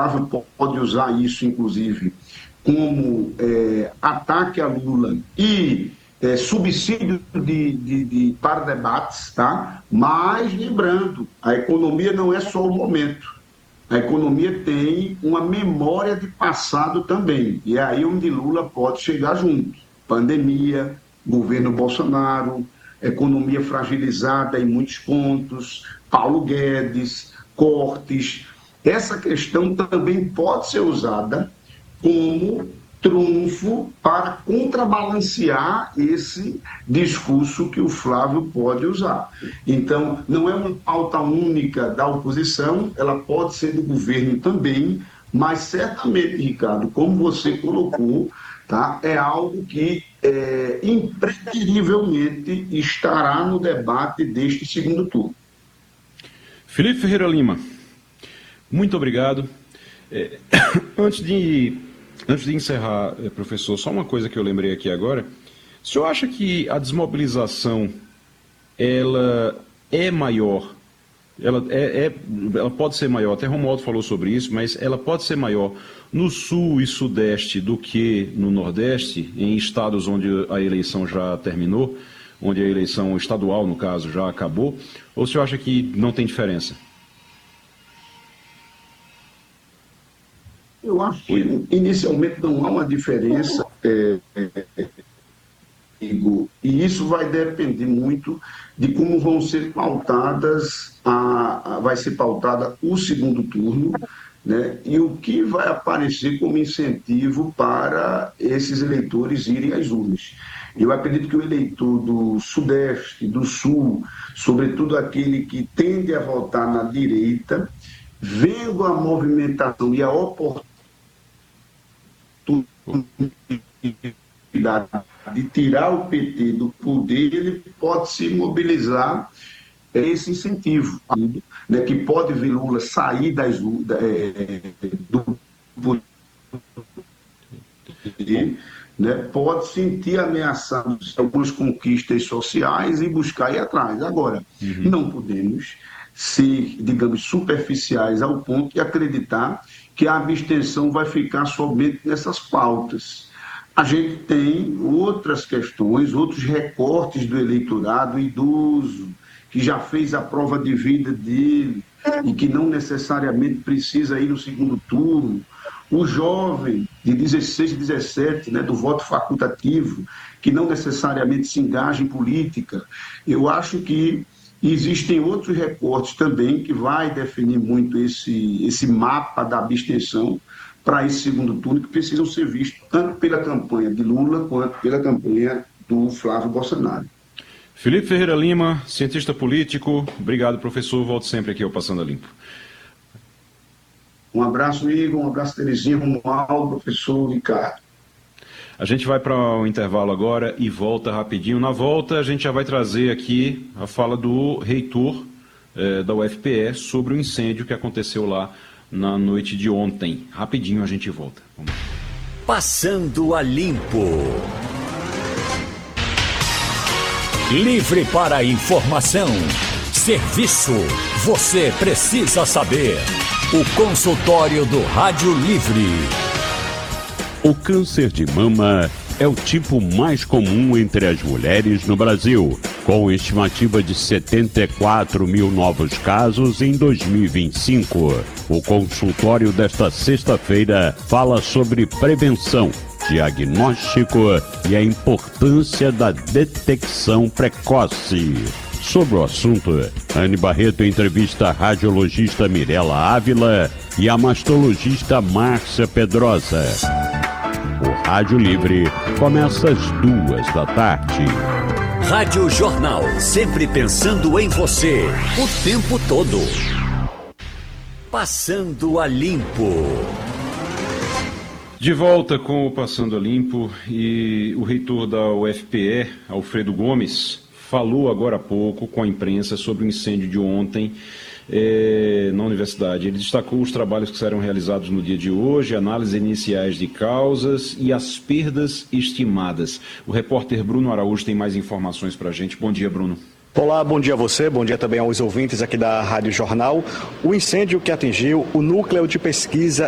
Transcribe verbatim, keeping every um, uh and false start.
Flávio pode usar isso, inclusive, como é, ataque a Lula e é, subsídio de, de, de, para debates, tá? Mas lembrando, a economia não é só o momento. A economia tem uma memória de passado também. E é aí onde Lula pode chegar junto. Pandemia, governo Bolsonaro, economia fragilizada em muitos pontos, Paulo Guedes, cortes. Essa questão também pode ser usada como trunfo para contrabalancear esse discurso que o Flávio pode usar. Então, não é uma pauta única da oposição, ela pode ser do governo também, mas certamente, Ricardo, como você colocou, tá, é algo que é, impreterivelmente estará no debate deste segundo turno. Felipe Ferreira Lima, muito obrigado. É, antes de... Antes de encerrar, professor, só uma coisa que eu lembrei aqui agora. O senhor acha que a desmobilização ela é maior, ela, é, é, ela pode ser maior, até Romualdo falou sobre isso, mas ela pode ser maior no sul e sudeste do que no nordeste, em estados onde a eleição já terminou, onde a eleição estadual, no caso, já acabou, ou o senhor acha que não tem diferença? Eu acho que inicialmente não há uma diferença, é, é, e isso vai depender muito de como vão ser pautadas, a, a, vai ser pautada o segundo turno, né, e o que vai aparecer como incentivo para esses eleitores irem às urnas. Eu acredito que o eleitor do Sudeste, do Sul, sobretudo aquele que tende a votar na direita, vendo a movimentação e a oportunidade de tirar o P T do poder, ele pode se mobilizar esse incentivo, né, que pode ver Lula sair das, é, do poder, né, pode sentir ameaçados algumas conquistas sociais e buscar ir atrás. Agora, uhum. não podemos ser, digamos, superficiais ao ponto de acreditar que a abstenção vai ficar somente nessas pautas. A gente tem outras questões, outros recortes do eleitorado, idoso, que já fez a prova de vida dele e que não necessariamente precisa ir no segundo turno. O jovem de dezesseis, dezessete, né, do voto facultativo, que não necessariamente se engaja em política. Eu acho que existem outros recortes também que vai definir muito esse, esse mapa da abstenção para esse segundo turno, que precisam ser vistos tanto pela campanha de Lula quanto pela campanha do Flávio Bolsonaro. Felipe Ferreira Lima, cientista político, obrigado, professor, volto sempre aqui ao Passando a Limpo. Um abraço, Igor, um abraço, Terezinha, Romualdo, professor Ricardo. A gente vai para o intervalo agora e volta rapidinho. Na volta, a gente já vai trazer aqui a fala do reitor eh, da U F P E sobre o incêndio que aconteceu lá na noite de ontem. Rapidinho a gente volta. Vamos. Passando a Limpo. Livre para informação. Serviço. Você precisa saber. O consultório do Rádio Livre. O câncer de mama é o tipo mais comum entre as mulheres no Brasil, com estimativa de setenta e quatro mil novos casos em dois mil e vinte e cinco. O consultório desta sexta-feira fala sobre prevenção, diagnóstico e a importância da detecção precoce. Sobre o assunto, Anne Barreto entrevista a radiologista Mirela Ávila e a mastologista Márcia Pedrosa. O Rádio Livre começa às duas da tarde. Rádio Jornal, sempre pensando em você, o tempo todo. Passando a Limpo. De volta com o Passando a Limpo, e o reitor da U F P E, Alfredo Gomes, falou agora há pouco com a imprensa sobre o incêndio de ontem eh, na universidade. Ele destacou os trabalhos que serão realizados no dia de hoje, análises iniciais de causas e as perdas estimadas. O repórter Bruno Araújo tem mais informações para a gente. Bom dia, Bruno. Olá, bom dia a você, bom dia também aos ouvintes aqui da Rádio Jornal. O incêndio que atingiu o Núcleo de Pesquisa